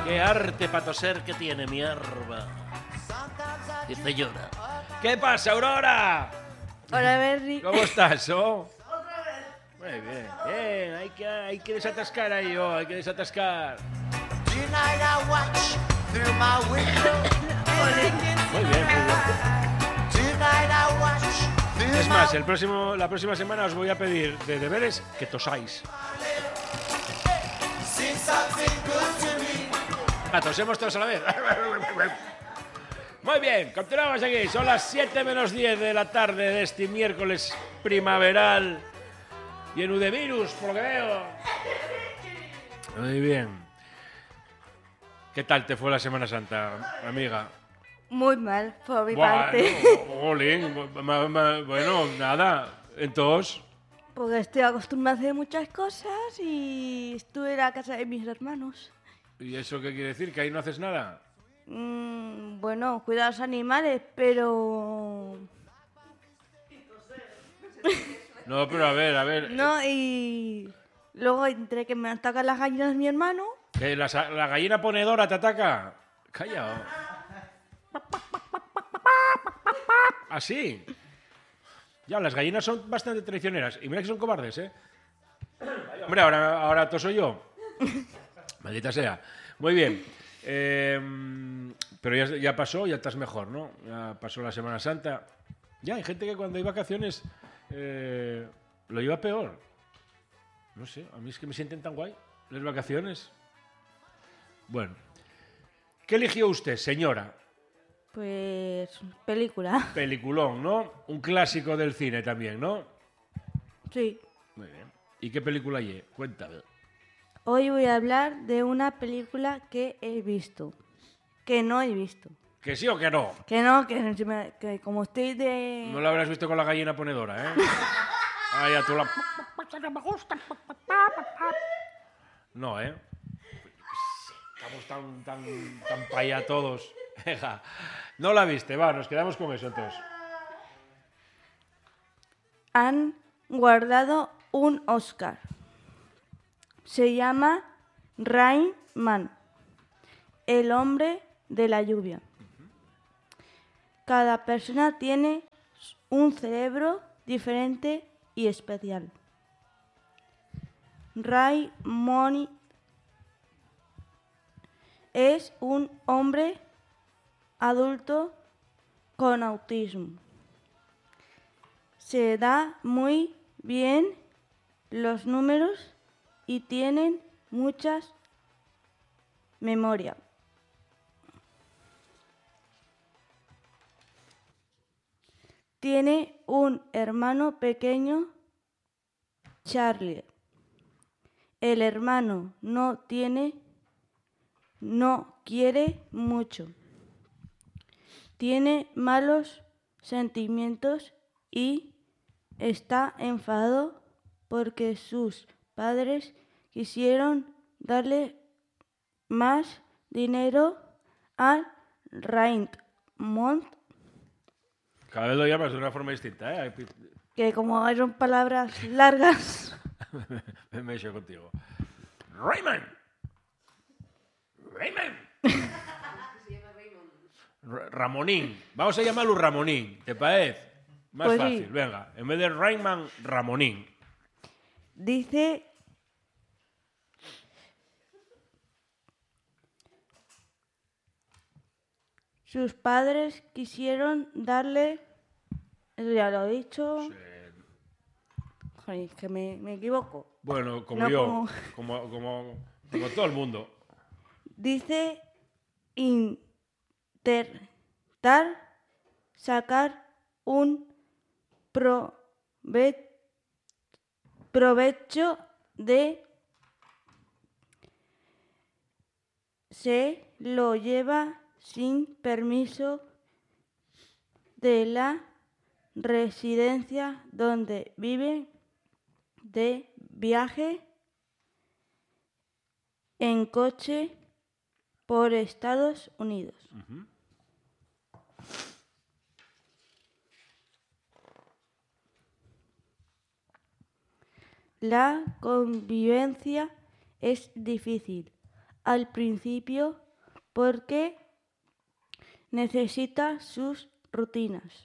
Qué arte para toser que tiene mi hierba. Dice llora. ¿Qué pasa, Aurora? Hola, Berry. ¿Cómo estás, oh? Otra vez. Muy bien, bien. Hay que desatascar ahí, oh. Hay que desatascar. Muy bien, muy bien. Es más, la próxima semana os voy a pedir de deberes que tosáis. Tosemos todos a la vez. Muy bien, continuamos aquí. Son las 7 menos 10 de la tarde de este miércoles primaveral. Lleno de virus, por lo que veo. Muy bien. ¿Qué tal te fue la Semana Santa, amiga? Muy mal, por mi parte. Jolín, bueno, nada. Entonces... Porque estoy acostumbrada a hacer muchas cosas y estuve en la casa de mis hermanos. ¿Y eso qué quiere decir? ¿Que ahí no haces nada? Bueno, cuidar a los animales, pero... No, pero a ver. No, y luego entre que me atacan las gallinas mi hermano... ¿Que la gallina ponedora te ataca? Calla. ¿Así? Ya, las gallinas son bastante traicioneras. Y mira que son cobardes, ¿eh? Hombre, ahora toso yo. Maldita sea. Muy bien. Pero ya pasó, ya estás mejor, ¿no? Ya pasó la Semana Santa. Ya, hay gente que cuando hay vacaciones lo lleva peor. No sé, a mí es que me sienten tan guay las vacaciones. Bueno. ¿Qué eligió usted, señora? Pues... película. Peliculón, ¿no? Un clásico del cine también, ¿no? Sí. Muy bien. ¿Y qué película hay? Cuéntame. Hoy voy a hablar de una película que he visto. Que no he visto. ¿Que sí o que no? Que no, que como estoy de... No la habrás visto con la gallina ponedora, ¿eh? Ay, a tu la... No, ¿eh? Estamos tan pa' allá todos. No la viste, va, nos quedamos con eso entonces. Han guardado un Oscar. Se llama Rain Man, el hombre de la lluvia. Cada persona tiene un cerebro diferente y especial. Ray Moni es un hombre adulto con autismo. Se da muy bien los números y tienen muchas memoria. Tiene un hermano pequeño, Charlie. El hermano no quiere mucho. Tiene malos sentimientos y está enfadado porque sus padres quisieron darle más dinero a Raymond. Cada vez lo llamas de una forma distinta, ¿eh? Que como son palabras largas... Me he hecho contigo. Raymond. Ramonín. Vamos a llamarlo Ramonín, ¿te parece? Más Pues fácil, sí. venga. En vez de Raymond, Ramonín. Dice... Sus padres quisieron darle... Eso ya lo he dicho. Sí. Joder, es que me equivoco. Bueno, como No, yo, como todo el mundo. Dice intentar sacar un provecho de... Se lo lleva sin permiso de la residencia donde vive de viaje en coche por Estados Unidos. Uh-huh. La convivencia es difícil. al principio porque necesita sus rutinas.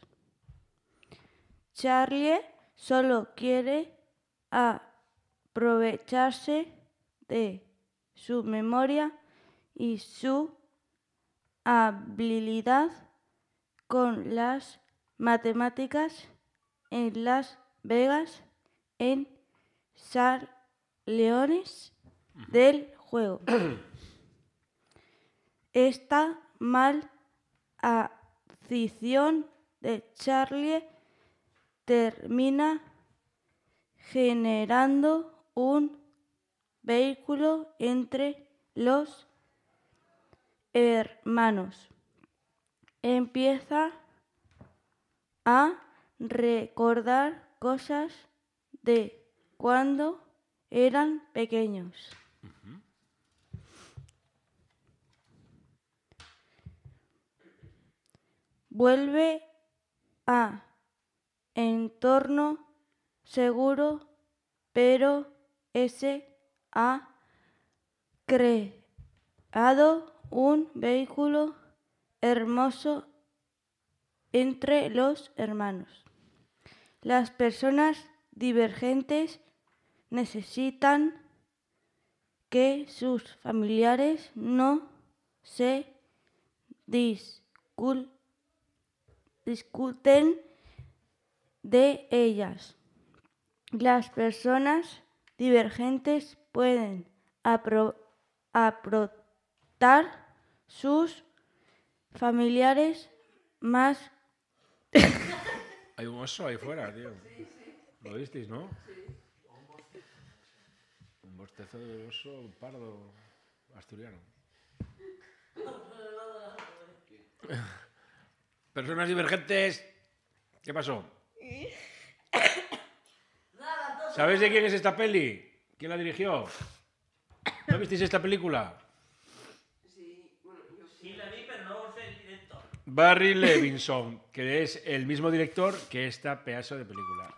Charlie solo quiere aprovecharse de su memoria y su habilidad con las matemáticas en Las Vegas, en San Leones del juego. Esta mal afición de Charlie termina generando un vínculo entre los hermanos. Empieza a recordar cosas de cuando eran pequeños. Vuelve a entorno seguro, pero ese ha creado un vínculo hermoso entre los hermanos. Las personas divergentes necesitan que sus familiares no se discuten de ellas. Las personas divergentes pueden aportar sus familiares más. Hay un oso ahí fuera, tío. ¿Lo visteis, no? Sí. Un bostezo de oso pardo asturiano. Personas divergentes. ¿Qué pasó? ¿Sabéis de quién es esta peli? ¿Quién la dirigió? ¿No visteis esta película? Sí, bueno, yo sí la vi, pero no sé el director. Barry Levinson, que es el mismo director que esta pedazo de película.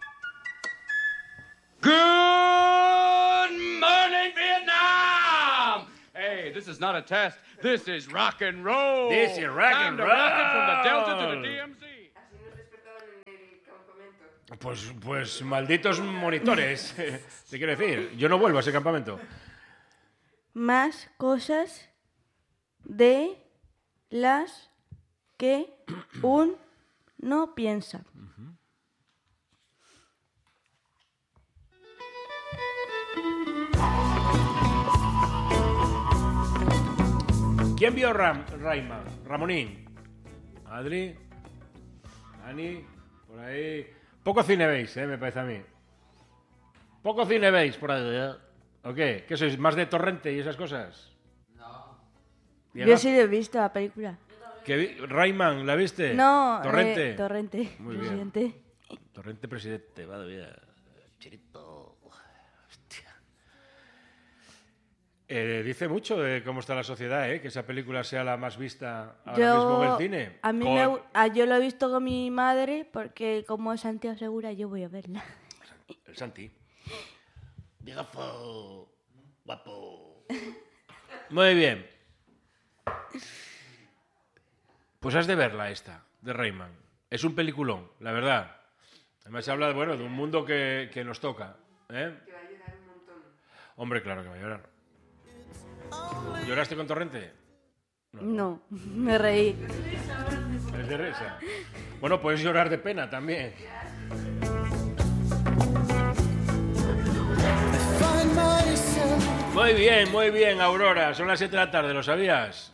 Good morning, Vietnam! Hey, this is not a test. This is rock and roll. This is rock and roll. Rock it from the Delta to the DMZ. Así nos despertaban en el campamento. Pues malditos monitores, te quiero decir. Yo no vuelvo a ese campamento. Más cosas de las que uno piensa. ¿Quién vio Rayman? Ramonín. Adri. Ani. Por ahí. Poco cine veis, me parece a mí. Poco cine veis por ahí, ¿eh? ¿O qué? ¿Qué sois? ¿Más de torrente y esas cosas? No. Yo sí he visto la película. Rayman, ¿la viste? No, Torrente. Torrente. Muy presidente. Bien. Torrente presidente, madre mía. Chirito. Hostia. Dice mucho de cómo está la sociedad, que esa película sea la más vista ahora mismo en el cine. A mí yo lo he visto con mi madre porque como es Santiago Segura yo voy a verla. El Santi. Viegazo. Guapo. Muy bien. Pues has de verla esta, de Rayman. Es un peliculón, la verdad. Además se habla de un mundo que nos toca. Que va a llorar un montón. Hombre, claro que va a llorar. ¿Lloraste con Torrente? No, me reí. Es de risa. Bueno, puedes llorar de pena también. Muy bien, Aurora. Son las 7 de la tarde, ¿lo sabías?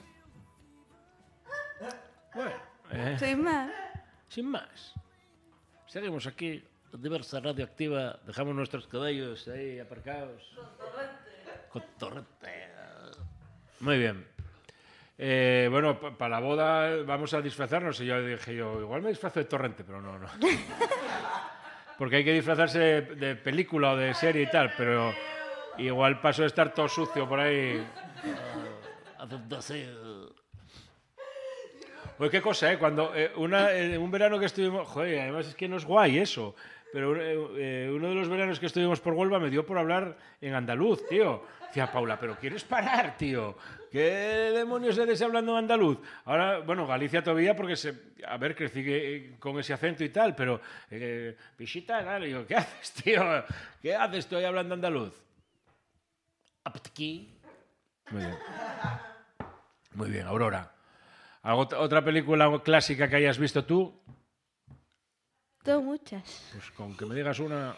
Bueno, sin más. Seguimos aquí, Diversa Radioactiva. Dejamos nuestros caballos ahí aparcados. Con Torrente. Muy bien. Bueno, para la boda vamos a disfrazarnos. Y yo dije, igual me disfrazo de Torrente, pero no. Porque hay que disfrazarse de película o de serie y tal, pero igual paso de estar todo sucio por ahí. Haciendo así. Pues qué cosa, Cuando un verano que estuvimos... Joder, además es que no es guay eso. Pero uno de los veranos que estuvimos por Huelva me dio por hablar en andaluz, tío. Decía, Paula, ¿pero quieres parar, tío? ¿Qué demonios eres hablando en andaluz? Ahora, bueno, Galicia todavía porque, a ver, crecí con ese acento y tal, pero, Pichita, nada, digo, ¿qué haces, tío? ¿Qué haces? Estoy hablando andaluz. Aptiki. Muy bien. Muy bien, Aurora. ¿Otra película clásica que hayas visto tú? Tengo muchas. Pues con que me digas una...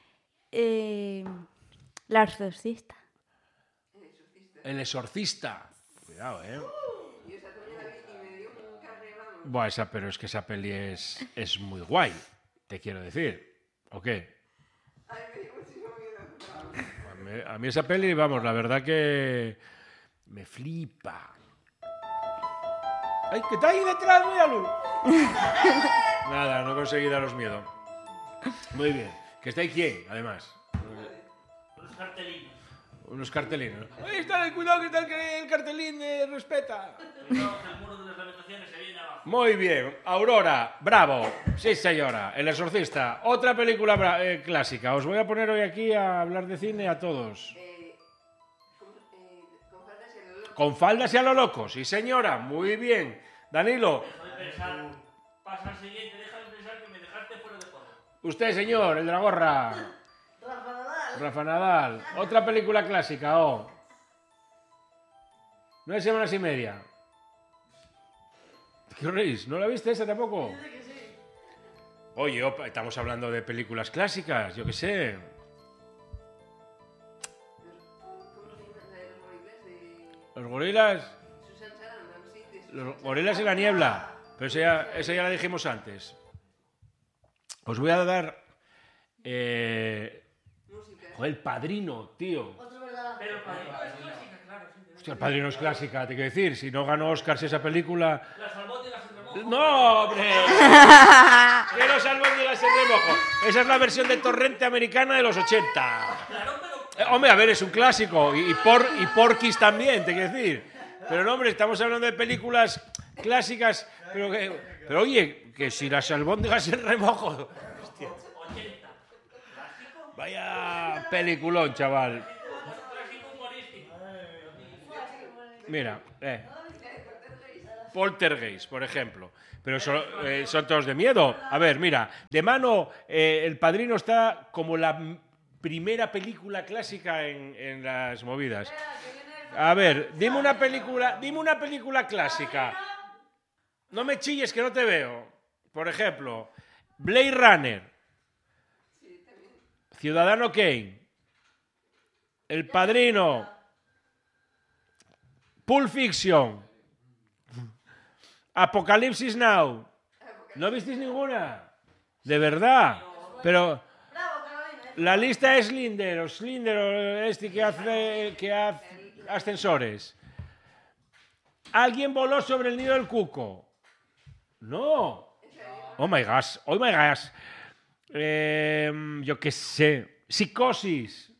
La Exorcista. El Exorcista. Cuidado, ¿eh? Yo esa también la vi y me dio un carré, vamos. Buah, pero es que esa peli es muy guay, te quiero decir. ¿O qué? Ay, me dio muchísimo miedo. A mí esa peli, vamos, la verdad que me flipa. ¡Ay, que está ahí detrás, míralo! Nada, no conseguí daros miedo. Muy bien. ¿Que está ahí quién, además? Unos cartelinos. Unos cartelinos. ¡Ahí está! ¡Cuidado que está el cartelín de respeta! Cuidado que el muro de las lamentaciones se viene abajo. Muy bien. Aurora, bravo. Sí, señora. El Exorcista. Otra película clásica. Os voy a poner hoy aquí a hablar de cine a todos. Con faldas y a lo loco. Con faldas y a lo loco. Sí, señora. Muy bien. Danilo. Dejo de pensar. Pasa al siguiente, deja de pensar que me dejaste fuera de juego. Usted, señor, el de la gorra. Rafa Nadal. Otra película clásica, oh. 9 semanas y media. ¿Qué os reís? ¿No la viste esa tampoco? Oye, opa, estamos hablando de películas clásicas, yo qué sé. ¿Cómo se llama la de los gorilas? Los gorilas. Susan Sarandon, sí. De Susan Los gorilas en la niebla. Pero esa ya la dijimos antes. Os voy a dar. música. Joder, El Padrino, tío. Pero para mí es clásica, claro. Sí, Hostia, El Padrino es clásica, te quiero decir. Si no ganó Oscars esa película. Las albóndigas en remojo. ¡No, hombre! ¡Que los albóndigas en remojo! Esa es la versión de Torrente americana de los 80. Claro, pero... Hombre, a ver, es un clásico. Y Porky's también, te quiero decir. Pero no, hombre, estamos hablando de películas clásicas. Pero oye, que si las albóndigas en remojo. Hostia. 80. Vaya peliculón, chaval. Clásico humorístico. Mira, Poltergeist, por ejemplo. Pero son todos de miedo. A ver, mira, de mano, El Padrino está como la primera película clásica en las movidas. A ver, dime una película clásica. No me chilles que no te veo. Por ejemplo, Blade Runner, Ciudadano Kane, El Padrino, Pulp Fiction, Apocalipsis Now. ¿No visteis ninguna? De verdad. Pero la lista es Schindler, este que hace ascensores. ¿Alguien voló sobre el nido del cuco? No. Oh my gosh. Yo qué sé. Psicosis.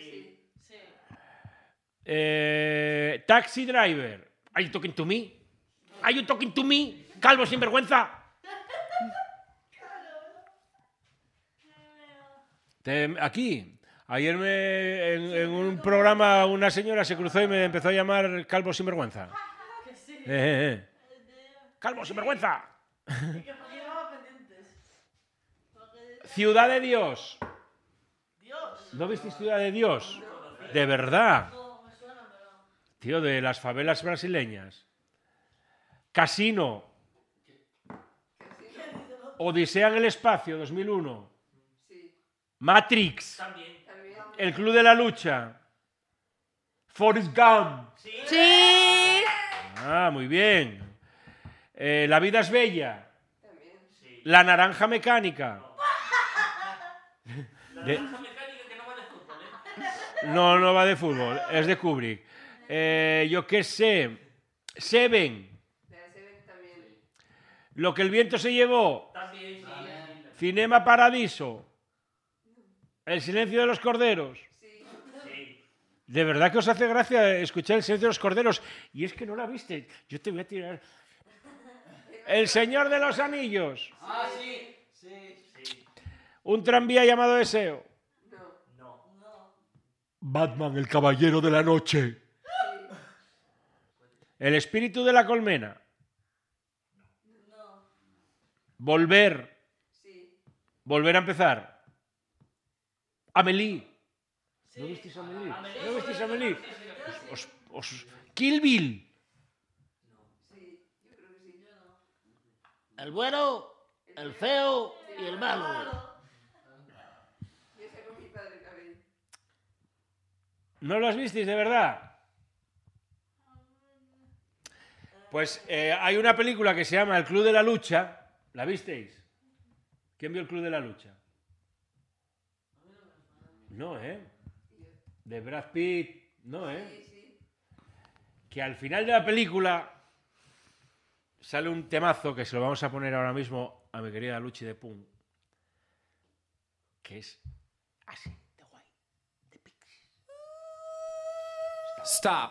Taxi Driver. Are you talking to me? Are you talking to me? Calvo sinvergüenza. Aquí. Ayer en un programa una señora se cruzó y me empezó a llamar calvo sinvergüenza. ¡Calvo sinvergüenza! Ciudad de Dios. ¿No visteis Ciudad de Dios? De verdad. Tío, de las favelas brasileñas. Casino. Odisea en el espacio, 2001. Matrix. También. El Club de la Lucha. Forrest Gump. Sí. Ah, muy bien. La vida es bella. La naranja mecánica. La naranja mecánica que no va de fútbol, ¿eh? No va de fútbol, es de Kubrick. Yo qué sé. Seven. De la Seven también. Lo que el viento se llevó. También, sí. Cinema Paradiso. El silencio de los corderos. Sí. De verdad que os hace gracia escuchar El silencio de los corderos. Y es que no la viste. Yo te voy a tirar. El Señor de los Anillos. Ah, sí. Sí. Un tranvía llamado Deseo. Batman, el caballero de la noche. El espíritu de la colmena. Volver. Volver a empezar. Amélie. ¿No visteis Amélie? ¿No visteis Amélie? Kill Bill. El bueno, el feo y el malo. ¿No los visteis de verdad? Pues hay una película que se llama El Club de la Lucha. ¿La visteis? ¿Quién vio El Club de la Lucha? No, de Brad Pitt. No, que al final de la película sale un temazo que se lo vamos a poner ahora mismo a mi querida Luchi de Pum, que es así de guay, de Pixies. Stop.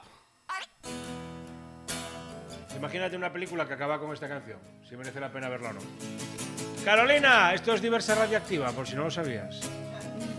Imagínate una película que acaba con esta canción, si merece la pena verla o no. Carolina, esto es Diversa Radioactiva, por si no lo sabías.